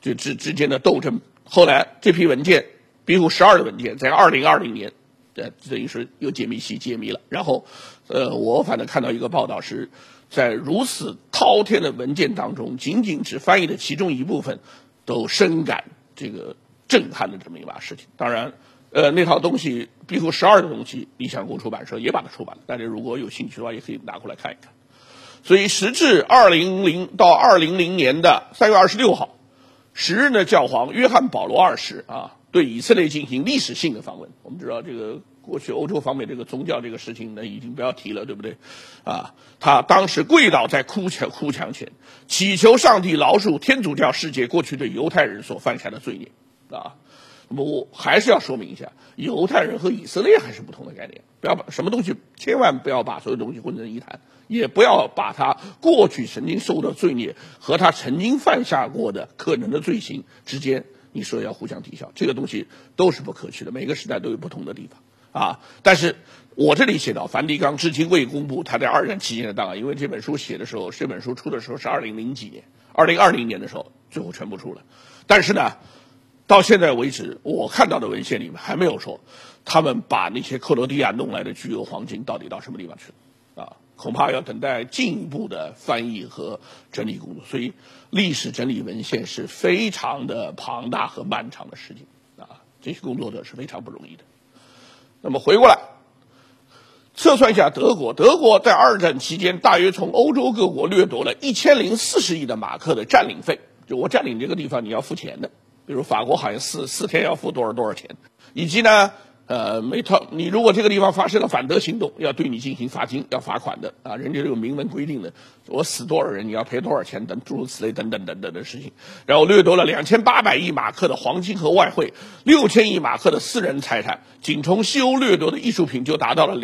之间的斗争。后来这批文件，庇护12的文件，在2020年，等于是由解密器解密了。然后，我反正看到一个报道是，在如此滔天的文件当中，仅仅只翻译的其中一部分，都深感这个震撼的这么一把事情。当然，那套东西庇护12的东西，理想国出版社也把它出版了，大家如果有兴趣的话，也可以拿过来看一看。所以，时至2000到2000年的3月26号，时任的教皇约翰保罗2世对以色列进行历史性的访问。我们知道，这个过去欧洲方面这个宗教这个事情呢，已经不要提了，对不对？他当时跪倒在哭墙前，祈求上帝饶恕天主教世界过去对犹太人所犯下的罪孽那么我还是要说明一下，犹太人和以色列还是不同的概念，不要把什么东西，千万不要把所有东西混成一谈，也不要把他过去曾经受的罪孽和他曾经犯下过的可能的罪行之间，你说要互相抵消，这个东西都是不可取的，每个时代都有不同的地方但是我这里写到，梵蒂冈至今未公布他在2战期间的档案，因为这本书写的时候，这本书出的时候是2000几年，2020年的时候最后全部出了，但是呢，到现在为止，我看到的文献里面还没有说他们把那些克罗地亚弄来的巨额黄金到底到什么地方去了恐怕要等待进一步的翻译和整理工作。所以，历史整理文献是非常的庞大和漫长的事情这些工作者是非常不容易的。那么回过来，测算一下德国在2战期间大约从欧洲各国掠夺了1040亿的马克的占领费，就我占领这个地方你要付钱的。比如法国好像四天要付多少钱，以及呢，你如果这个地方发生了反德行动，要对你进行罚金，要罚款的人家这个明文规定的，我死多少人你要赔多少钱等诸如此类等等的事情。然后掠夺了2800亿马克的黄金和外汇，6000亿马克的私人财产，仅从西欧掠夺的艺术品就达到了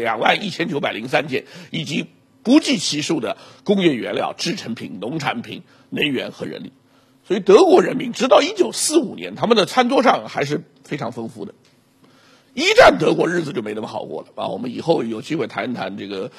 21903件，以及不计其数的工业原料、制成品、农产品、能源和人力。所以德国人民直到1945年，他们的餐桌上还是非常丰富的。1战德国日子就没那么好过了我们以后有机会谈一谈这个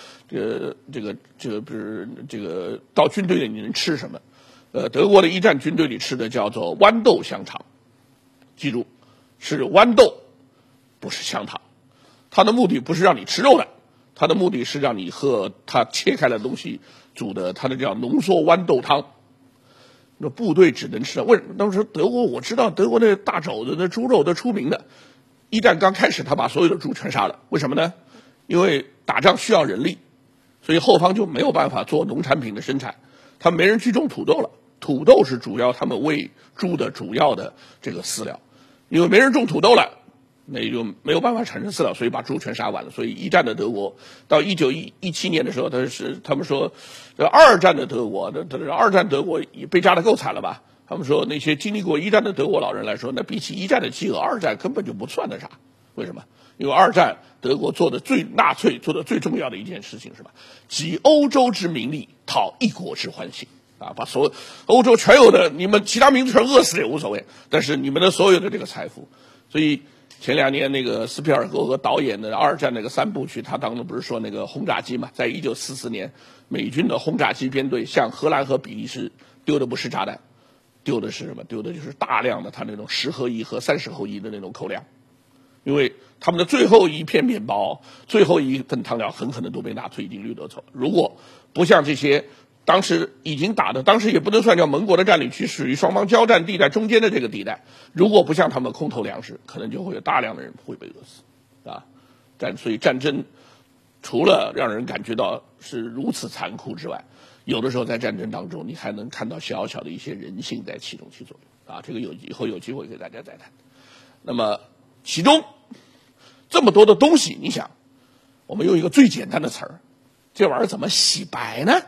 到军队里你能吃什么？德国的1战军队里吃的叫做豌豆香肠，记住，是豌豆，不是香肠。它的目的不是让你吃肉的，它的目的是让你喝它切开了东西煮的，它的叫浓缩豌豆汤。那部队只能吃为什么？当时德国我知道德国那大肘子的猪肉都出名的，1战刚开始他把所有的猪全杀了，为什么呢？因为打仗需要人力，所以后方就没有办法做农产品的生产，他没人去种土豆了，土豆是主要他们喂猪的主要的这个饲料，因为没人种土豆了，那就没有办法产生饲料，所以把猪全杀完了。所以1战的德国到1917年的时候，他们说2战的德国，2战德国也被炸得够惨了吧？他们说那些经历过1战的德国老人来说，那比起1战的饥饿，2战根本就不算得啥。为什么？因为2战德国纳粹做的最重要的一件事情是什么？集欧洲之民力，讨一国之欢心把所有欧洲全有的你们其他民族全饿死也无所谓，但是你们的所有的这个财富，所以前2年那个斯皮尔格导演的2战那个3部曲，他当中不是说那个轰炸机嘛，在1944年美军的轰炸机编队向荷兰和比利时丢的不是炸弹，丢的是什么？丢的就是大量的他那种10合一和30合一的那种口粮，因为他们的最后一片面包、最后一份汤料很可能都被纳粹已经掠夺走。如果不像这些当时已经打的，当时也不能算叫盟国的占领区，属于双方交战地带中间的这个地带，如果不向他们空投粮食，可能就会有大量的人会被饿死所以战争除了让人感觉到是如此残酷之外，有的时候在战争当中你还能看到小小的一些人性在其中起作用这个以后有机会给大家再谈。那么其中这么多的东西，你想我们用一个最简单的词儿，这玩意儿怎么洗白呢？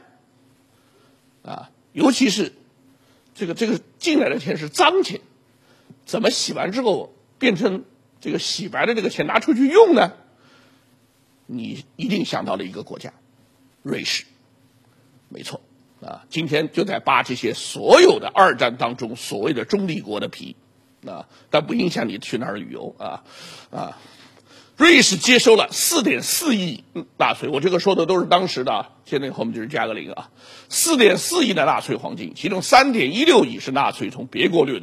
尤其是这个进来的钱是脏钱，怎么洗完之后变成这个洗白的这个钱拿出去用呢？你一定想到了一个国家，瑞士，没错今天就在扒这些所有的2战当中所谓的中立国的皮但不影响你去那儿旅游瑞士接收了4.4亿纳粹，我这个说的都是当时的，现在后面就是加个04.4亿的纳粹黄金，其中3.16亿是纳粹从别国掠夺。